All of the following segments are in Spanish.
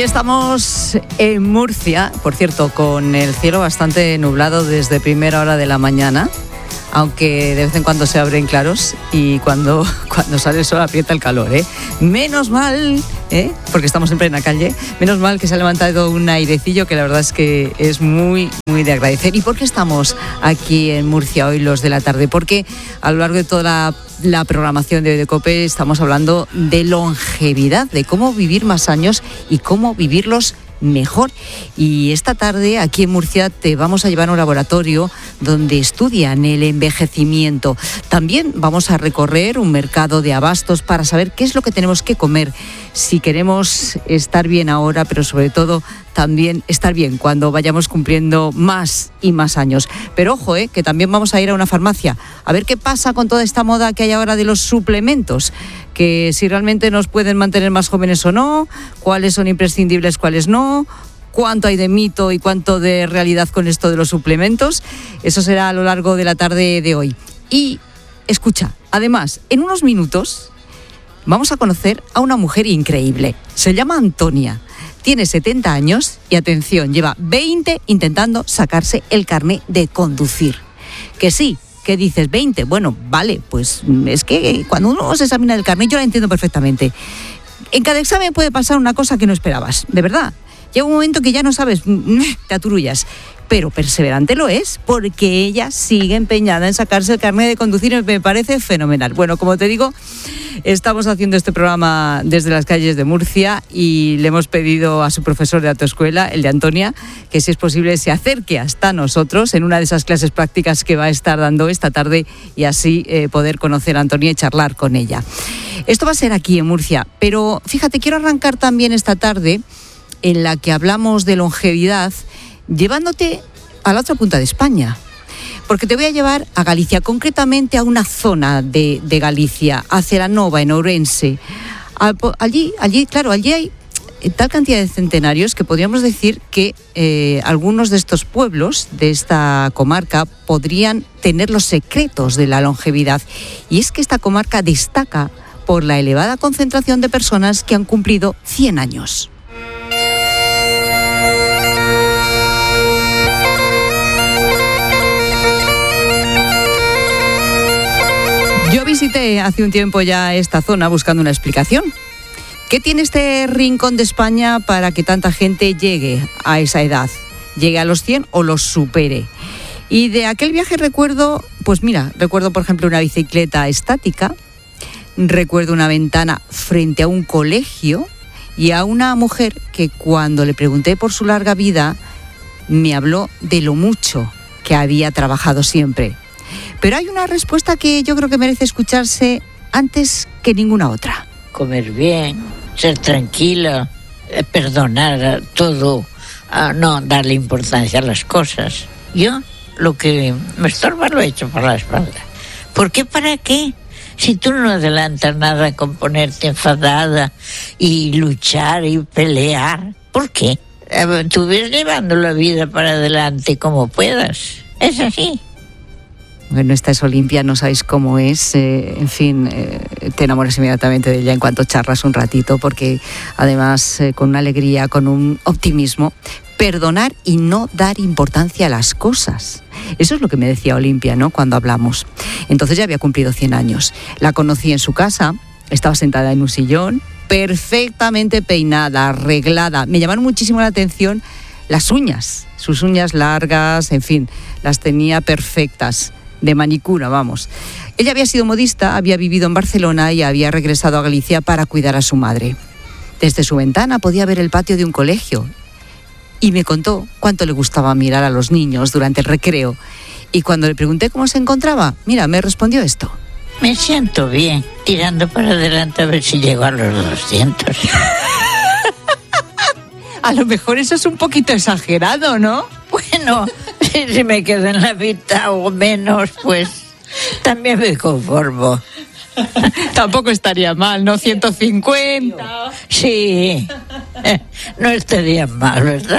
estamos en Murcia, por cierto, con el cielo bastante nublado desde primera hora de la mañana, aunque de vez en cuando se abren claros y cuando sale el sol aprieta el calor, ¿eh? Menos mal, porque estamos en plena calle, menos mal que se ha levantado un airecillo que la verdad es que es muy, muy de agradecer. ¿Y por qué estamos aquí en Murcia hoy los de la tarde? Porque a lo largo de toda la programación de hoy de COPE estamos hablando de longevidad, de cómo vivir más años y cómo vivirlos mejor. Y esta tarde aquí en Murcia te vamos a llevar a un laboratorio donde estudian el envejecimiento. También vamos a recorrer un mercado de abastos para saber qué es lo que tenemos que comer si queremos estar bien ahora, pero sobre todo también estar bien cuando vayamos cumpliendo más y más años. Pero ojo, que también vamos a ir a una farmacia a ver qué pasa con toda esta moda que hay ahora de los suplementos, que si realmente nos pueden mantener más jóvenes o no, cuáles son imprescindibles, cuáles no, cuánto hay de mito y cuánto de realidad con esto de los suplementos. Eso será a lo largo de la tarde de hoy. Y escucha, además, en unos minutos vamos a conocer a una mujer increíble. Se llama Antonia. Tiene 70 años y, atención, lleva 20 intentando sacarse el carné de conducir. Que sí, ¿qué dices? 20. Bueno, vale, pues es que cuando uno se examina el carné, yo la entiendo perfectamente. En cada examen puede pasar una cosa que no esperabas, de verdad. Llega un momento que ya no sabes, te aturullas. Pero perseverante lo es, porque ella sigue empeñada en sacarse el carnet de conducir y me parece fenomenal. Bueno, como te digo, estamos haciendo este programa desde las calles de Murcia y le hemos pedido a su profesor de autoescuela, el de Antonia, que si es posible se acerque hasta nosotros en una de esas clases prácticas que va a estar dando esta tarde y así poder conocer a Antonia y charlar con ella. Esto va a ser aquí en Murcia, pero fíjate, quiero arrancar también esta tarde en la que hablamos de longevidad, llevándote a la otra punta de España, porque te voy a llevar a Galicia, concretamente a una zona de Galicia, a Celanova, en Ourense. Allí hay tal cantidad de centenarios que podríamos decir que algunos de estos pueblos, de esta comarca, podrían tener los secretos de la longevidad. Y es que esta comarca destaca por la elevada concentración de personas que han cumplido 100 años. Yo visité hace un tiempo ya esta zona buscando una explicación. ¿Qué tiene este rincón de España para que tanta gente llegue a esa edad? Llegue a los 100 o los supere. Y de aquel viaje recuerdo por ejemplo una bicicleta estática, recuerdo una ventana frente a un colegio y a una mujer que cuando le pregunté por su larga vida me habló de lo mucho que había trabajado siempre. Pero hay una respuesta que yo creo que merece escucharse antes que ninguna otra. Comer bien, ser tranquila, perdonar todo, no darle importancia a las cosas. Yo lo que me estorba lo he hecho por la espalda. ¿Por qué? ¿Para qué? Si tú no adelantas nada con ponerte enfadada y luchar y pelear, ¿por qué? Tú ves llevando la vida para adelante como puedas. Es así. Bueno, esta es Olimpia, no sabéis cómo es, te enamoras inmediatamente de ella en cuanto charlas un ratito, porque además con una alegría, con un optimismo, perdonar y no dar importancia a las cosas. Eso es lo que me decía Olimpia, ¿no?, cuando hablamos. Entonces ya había cumplido 100 años. La conocí en su casa, estaba sentada en un sillón, perfectamente peinada, arreglada. Me llamaron muchísimo la atención las uñas, sus uñas largas, en fin, las tenía perfectas. De manicura, vamos. Ella había sido modista, había vivido en Barcelona y había regresado a Galicia para cuidar a su madre. Desde su ventana podía ver el patio de un colegio y me contó cuánto le gustaba mirar a los niños durante el recreo. Y cuando le pregunté cómo se encontraba, mira, me respondió esto. Me siento bien, tirando para adelante a ver si llego a los 200. A lo mejor eso es un poquito exagerado, ¿no? Bueno, si me quedo en la mitad o menos, pues también me conformo. Tampoco estaría mal, ¿no? 150. Sí, no estaría mal, ¿verdad?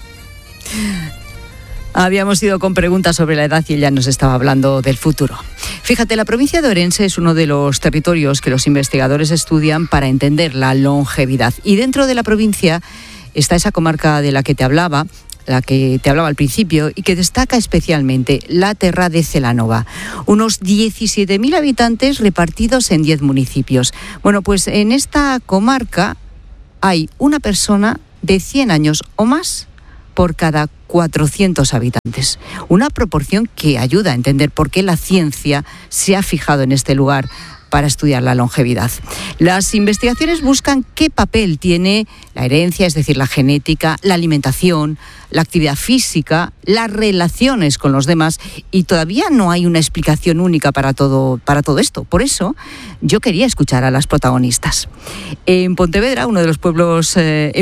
Habíamos ido con preguntas sobre la edad y ella nos estaba hablando del futuro. Fíjate, la provincia de Ourense es uno de los territorios que los investigadores estudian para entender la longevidad. Y dentro de la provincia está esa comarca de la que te hablaba al principio y que destaca especialmente, la Terra de Celanova. Unos 17.000 habitantes repartidos en 10 municipios. Bueno, pues en esta comarca hay una persona de 100 años o más por cada 400 habitantes. Una proporción que ayuda a entender por qué la ciencia se ha fijado en este lugar para estudiar la longevidad. Las investigaciones buscan qué papel tiene la herencia, es decir, la genética, la alimentación, la actividad física, las relaciones con los demás, y todavía no hay una explicación única para todo esto. Por eso yo quería escuchar a las protagonistas. En Pontevedra, uno de los pueblos de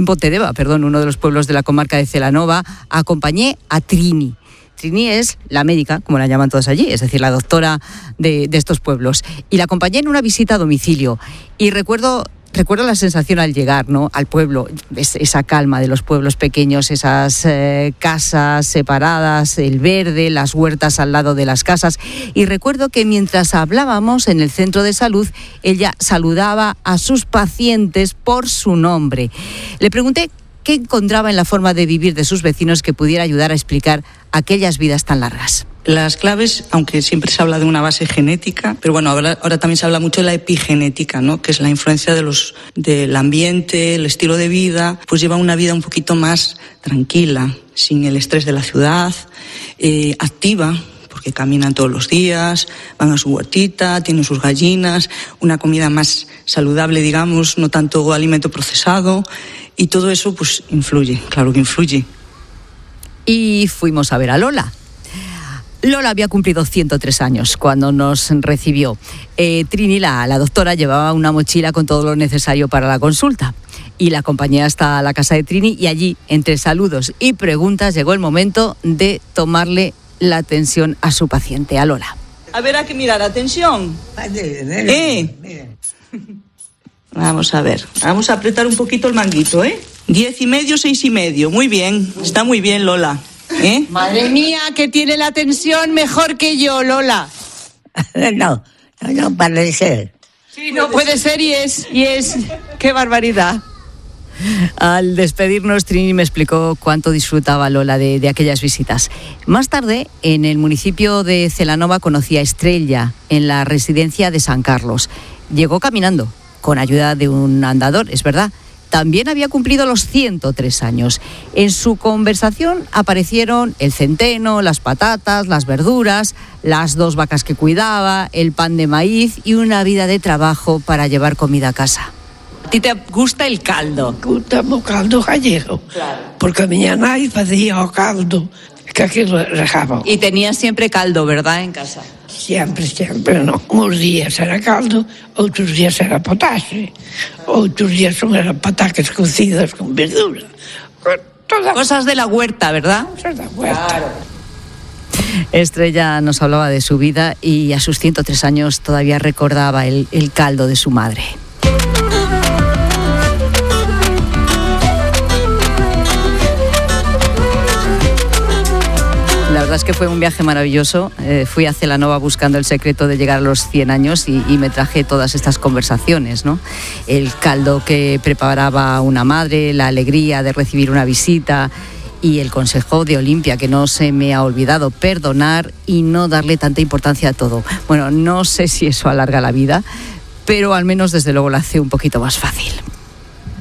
la comarca de Celanova, acompañé a Trini. Trini es la médica, como la llaman todos allí, es decir, la doctora de estos pueblos. Y la acompañé en una visita a domicilio. Y recuerdo la sensación al llegar, ¿no?, al pueblo, esa calma de los pueblos pequeños, esas casas separadas, el verde, las huertas al lado de las casas. Y recuerdo que mientras hablábamos en el centro de salud, ella saludaba a sus pacientes por su nombre. Le pregunté qué encontraba en la forma de vivir de sus vecinos que pudiera ayudar a explicar aquellas vidas tan largas. Las claves, aunque siempre se habla de una base genética, pero bueno, ahora también se habla mucho de la epigenética, ¿no?, que es la influencia del ambiente, el estilo de vida, pues lleva una vida un poquito más tranquila, sin el estrés de la ciudad, activa, porque caminan todos los días, van a su huertita, tienen sus gallinas, una comida más saludable, digamos, no tanto alimento procesado, y todo eso pues influye, claro que influye. Y fuimos a ver a Lola. Lola había cumplido 103 años cuando nos recibió. Trini, la doctora, llevaba una mochila con todo lo necesario para la consulta. Y la acompañé hasta la casa de Trini, y allí, entre saludos y preguntas, llegó el momento de tomarle la atención a su paciente, a Lola. A ver, hay que mirar, atención. Vamos a ver, vamos a apretar un poquito el manguito, 10,5, 6,5, muy bien, está muy bien, Lola. Madre mía, que tiene la tensión mejor que yo, Lola. No puede ser. Sí, no puede ser y es. ¡Qué barbaridad! Al despedirnos, Trini me explicó cuánto disfrutaba Lola de aquellas visitas. Más tarde, en el municipio de Celanova, conocí a Estrella en la residencia de San Carlos. Llegó caminando, con ayuda de un andador, es verdad. También había cumplido los 103 años. En su conversación aparecieron el centeno, las patatas, las verduras, las 2 vacas que cuidaba, el pan de maíz y una vida de trabajo para llevar comida a casa. ¿A ti te gusta el caldo? Gusta o caldo gallego, claro. Porque a miña nai facía o caldo que aquilo rejaba. Y tenías siempre caldo, ¿verdad?, en casa. Sempre, non. Uns días era caldo, outros días era potaxe, outros días eran pataques cocidas con verdura. Cosas de la huerta, ¿verdad? Cosas de la huerta. Claro. Estrella nos hablaba de su vida y a sus 103 años todavía recordaba el caldo de su madre. La verdad es que fue un viaje maravilloso. Fui a Celanova buscando el secreto de llegar a los 100 años y me traje todas estas conversaciones, ¿no? El caldo que preparaba una madre, la alegría de recibir una visita y el consejo de Olimpia, que no se me ha olvidado: perdonar y no darle tanta importancia a todo. Bueno, no sé si eso alarga la vida, pero al menos desde luego la hace un poquito más fácil.